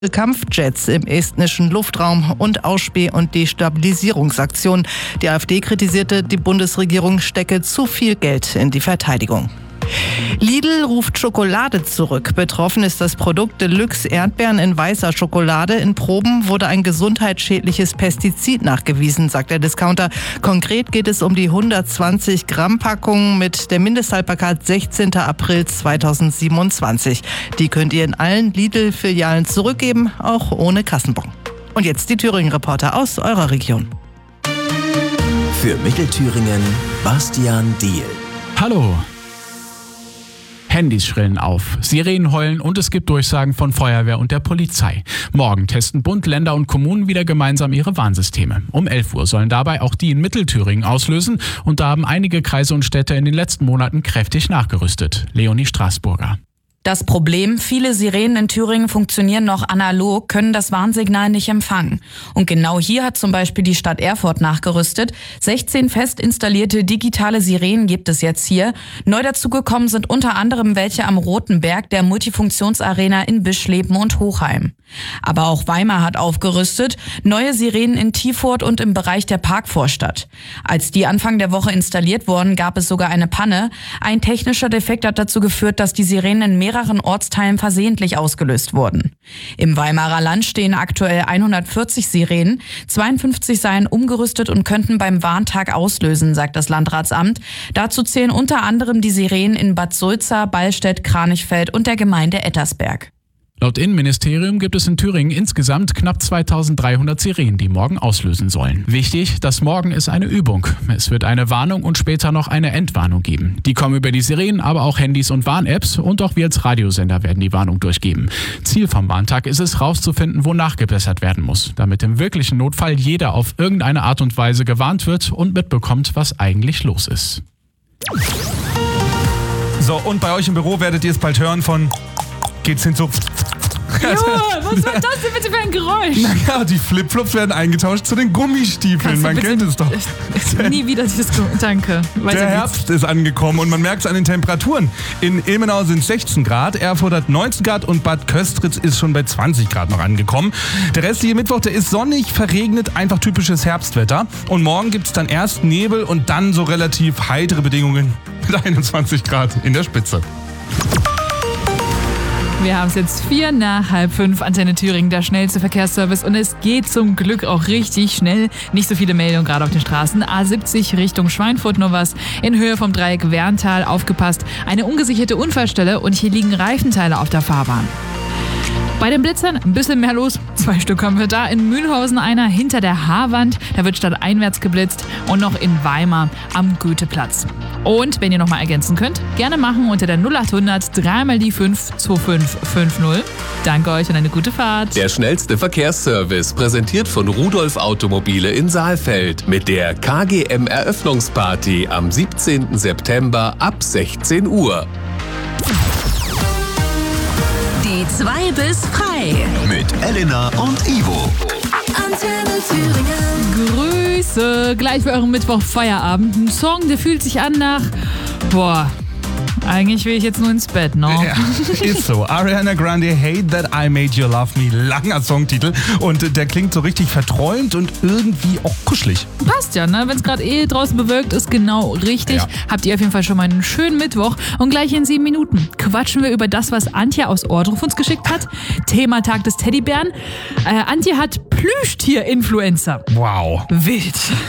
Kampfjets im estnischen Luftraum und Ausspäh- und Destabilisierungsaktionen. Die AfD kritisierte, die Bundesregierung stecke zu viel Geld in die Verteidigung. Lidl ruft Schokolade zurück. Betroffen ist das Produkt Deluxe Erdbeeren in weißer Schokolade. In Proben wurde ein gesundheitsschädliches Pestizid nachgewiesen, sagt der Discounter. Konkret geht es um die 120 Gramm Packung mit der Mindesthaltbarkeit 16. April 2027. Die könnt ihr in allen Lidl-Filialen zurückgeben, auch ohne Kassenbon. Und jetzt die Thüringen-Reporter aus eurer Region. Für Mittelthüringen Bastian Diehl. Hallo. Handys schrillen auf, Sirenen heulen und es gibt Durchsagen von Feuerwehr und der Polizei. Morgen testen Bund, Länder und Kommunen wieder gemeinsam ihre Warnsysteme. Um 11 Uhr sollen dabei auch die in Mittelthüringen auslösen und da haben einige Kreise und Städte in den letzten Monaten kräftig nachgerüstet. Leonie Straßburger. Das Problem, viele Sirenen in Thüringen funktionieren noch analog, können das Warnsignal nicht empfangen. Und genau hier hat zum Beispiel die Stadt Erfurt nachgerüstet. 16 fest installierte digitale Sirenen gibt es jetzt hier. Neu dazugekommen sind unter anderem welche am Roten Berg, der Multifunktionsarena in Bischleben und Hochheim. Aber auch Weimar hat aufgerüstet. Neue Sirenen in Tiefurt und im Bereich der Parkvorstadt. Als die Anfang der Woche installiert wurden, gab es sogar eine Panne. Ein technischer Defekt hat dazu geführt, dass die Sirenen in mehreren Ortsteilen versehentlich ausgelöst wurden. Im Weimarer Land stehen aktuell 140 Sirenen. 52 seien umgerüstet und könnten beim Warntag auslösen, sagt das Landratsamt. Dazu zählen unter anderem die Sirenen in Bad Sulza, Ballstedt, Kranichfeld und der Gemeinde Ettersberg. Laut Innenministerium gibt es in Thüringen insgesamt knapp 2300 Sirenen, die morgen auslösen sollen. Wichtig, das Morgen ist eine Übung. Es wird eine Warnung und später noch eine Entwarnung geben. Die kommen über die Sirenen, aber auch Handys und Warn-Apps und auch wir als Radiosender werden die Warnung durchgeben. Ziel vom Warntag ist es, rauszufinden, wo nachgebessert werden muss, damit im wirklichen Notfall jeder auf irgendeine Art und Weise gewarnt wird und mitbekommt, was eigentlich los ist. So, und bei euch im Büro werdet ihr es bald hören von... Geht's hin so... Junge, was war das denn bitte für ein Geräusch? Naja, die Flipflops werden eingetauscht zu den Gummistiefeln. Man kennt es doch. Nie wieder dieses Danke. Der Herbst ist angekommen und man merkt es an den Temperaturen. In Ilmenau sind es 16 Grad, Erfurt hat 19 Grad und Bad Köstritz ist schon bei 20 Grad noch angekommen. Der restliche Mittwoch, der ist sonnig, verregnet, einfach typisches Herbstwetter. Und morgen gibt es dann erst Nebel und dann so relativ heitere Bedingungen mit 21 Grad in der Spitze. Wir haben es jetzt 4:05, Antenne Thüringen, der schnellste Verkehrsservice und es geht zum Glück auch richtig schnell. Nicht so viele Meldungen gerade auf den Straßen. A70 Richtung Schweinfurt nur was. In Höhe vom Dreieck Werntal, aufgepasst. Eine ungesicherte Unfallstelle und hier liegen Reifenteile auf der Fahrbahn. Bei den Blitzern ein bisschen mehr los. 2 Stück haben wir da. In Mühlhausen einer hinter der Haarwand. Da wird stadteinwärts geblitzt. Und noch in Weimar am Goetheplatz. Und wenn ihr nochmal ergänzen könnt, gerne machen unter der 0800 3 die 5 2550. Danke euch und eine gute Fahrt. Der schnellste Verkehrsservice, präsentiert von Rudolf Automobile in Saalfeld mit der KGM-Eröffnungsparty am 17. September ab 16 Uhr. Die 2 bis frei. Mit Elena und Ivo. Antenne Thüringen. Grüße. Gleich für euren Mittwoch Feierabend. Ein Song, der fühlt sich an nach... Eigentlich will ich jetzt nur ins Bett, ne? Ja, ist so. Ariana Grande, Hate That I Made You Love Me. Langer Songtitel. Und der klingt so richtig verträumt und irgendwie auch kuschelig. Passt ja, ne? Wenn es gerade draußen bewölkt ist, genau richtig. Ja. Habt ihr auf jeden Fall schon mal einen schönen Mittwoch. Und gleich in 7 Minuten quatschen wir über das, was Antje aus Ohrdruf uns geschickt hat. Thema Tag des Teddybären. Antje hat Plüschtier-Influencer. Wow. Wild.